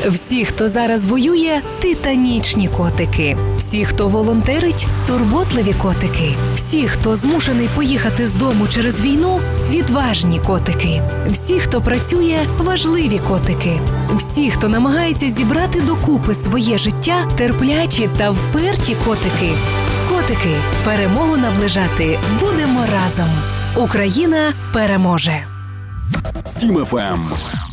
Всі, хто зараз воює – титанічні котики. Всі, хто волонтерить – турботливі котики. Всі, хто змушений поїхати з дому через війну – відважні котики. Всі, хто працює – важливі котики. Всі, хто намагається зібрати докупи своє життя – терплячі та вперті котики. Котики, перемогу наближати будемо разом. Україна переможе. Тім ФМ.